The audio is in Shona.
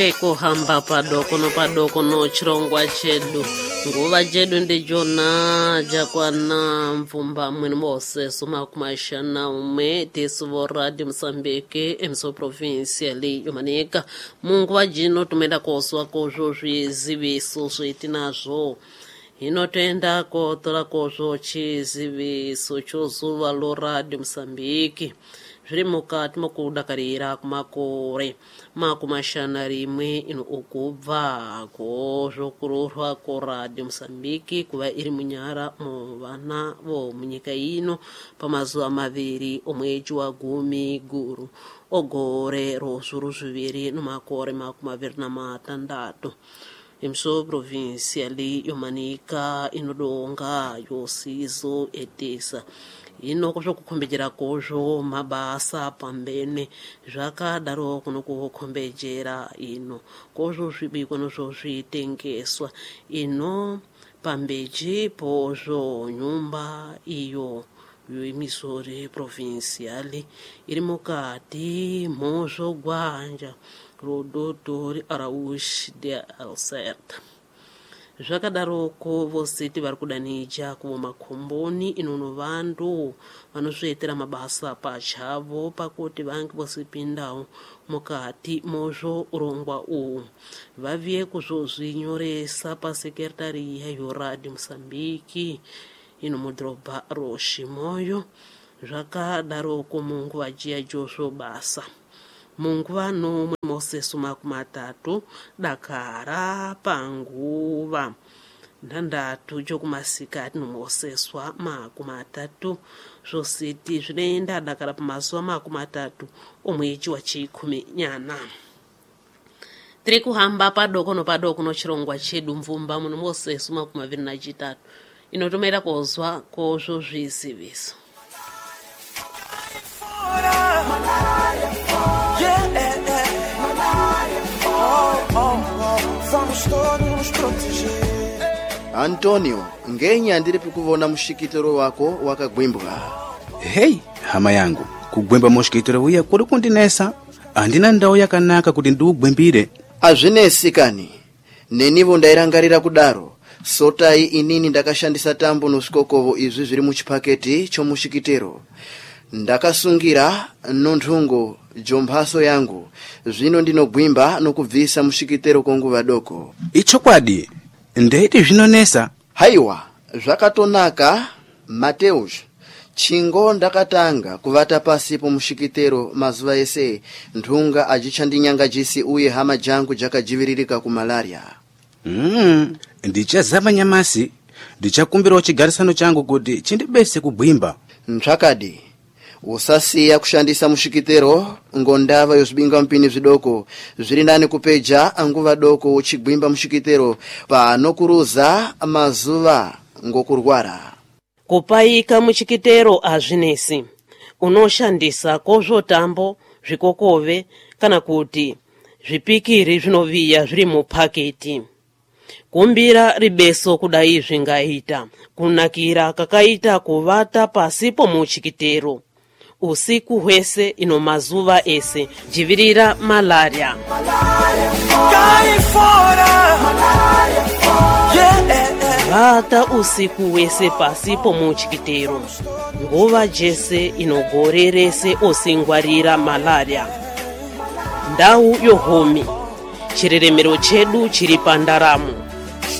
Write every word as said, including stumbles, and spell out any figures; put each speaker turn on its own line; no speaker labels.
Tirikuhamba padoko no padoko no chirongwa chedu nguva chedu ndijona jakwana mvumba mwini mose suma kumashana umwe tesuvo radio Msambiki emso provinciali yomanika munguva jino tumenda koswa kozvo zviziviso zvetinazvo hino toenda kotora kozvo chiziviso chozuva lo radio Msambiki zviri mukati mokudakarira kumakore makumashana rimwe ino ukubva kozvokurorwa koradio Msambiki kuva iri munyara mu vana vo munyika ino pamazuva maviri omwedzi wa gumi guru ogore rozvuru zviviri nomakore makumaviri namatandatu imso provinciali yomanika inodonga yosizo etesa ino kuzvokukombejera kozvo mabasa pambene zvakadaro kuno kukombejera ino kozvo zvibiko nozvo zvitengeswa ino pambeji pozvo nyumba iyo yemisori provinciali iri mukati mozvo gwanja rodotori Araújo de Alcerta zvakadaroko vositi vari kudanija kuvo makomboni inono vandu vanozviitira mabasa pachavo pakuti vange vosipindawo mukati mozvo urongwa uhu vaviye kuzvozvinyoresa pasekretariya yoradio Msambiki ino mudhorobha roshimoyo zvakadaroko munguva jiya jozvo basa munguva nomwe Moses makumatatu dakara panguva ndandatu chokumasikati nomoseswa makumatatu zvositi zvinoenda dakara pamazuva makumatatu omwedzi wa chikumi nyana tiri kuhamba padoko nopadoko nochirongwa chedu mvumba muno Moses makumaviri nachitatu inotomera kozwa kozvo zviziviso
Antonio, ngenya ndiri kuvona mushikitoro wako wakagwimbwa.
Hey, hama yangu, kugwemba mushikitoro uya kuri kundinesa, andina ndau yakanaka kuti ndiugwembire.
Azvinesi kani, nenivo ndairangarira kudaro, sotai inini ndakashandisa tambo nosikokovo izvi zviri muchipaketi chomushikitero. Ndakasungira nonthungo jomphaso yangu zvino ndinogwimba nokubvisa mushikitero konguva doko.
Ichokwadi ndeiti zvinonesa.
Haiwa zvakatonaka Mateus chingo ndakatanga kuvata pasi pomushikitero mazuva ese nthunga ajichandinyanga jisi uye hama jangu jakajiviririka ku malaria.
Mm, ndichazama nyamasi ndichakumbirawo chigarisano changu kuti chindibese kugwimba.
Ntsvakadi usasiya kushandisa mushikitero ngondava yozvibinga mpini zvidoko zviri nani kupeja anguva doko uchigwimba mushikitero panokuruza mazuva ngokurwara.
Kupaika muchikitero azvinesi unoshandisa kozvo tambo zvikokove kana kuti zvipikiri zvinoviya zviri mupaketi. Kumbira ribeso kudai zvingaita kunakira kakaita kuvata pasi pomuchikitero usiku hwese ino mazuva ese jivirira malaria. Vata usiku hwese pasi pomuchikitero nguva jese inogorerese osingwarira malaria. Ndau yohomi chireremero chedu chiri pandaramo